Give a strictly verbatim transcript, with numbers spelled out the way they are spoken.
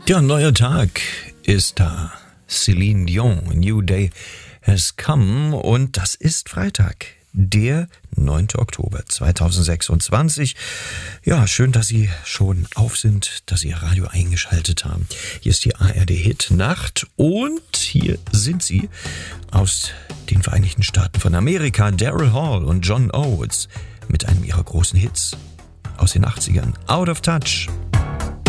Ja, ein neuer Tag ist da. Celine Dion, A New Day has come. Und das ist Freitag, der neunte Oktober zweitausendsechsundzwanzig. Ja, schön, dass Sie schon auf sind, dass Sie Ihr Radio eingeschaltet haben. Hier ist die A R D-Hit Nacht und hier sind sie aus den Vereinigten Staaten von Amerika. Daryl Hall und John Oates mit einem ihrer großen Hits aus den achtzigern. Out of Touch.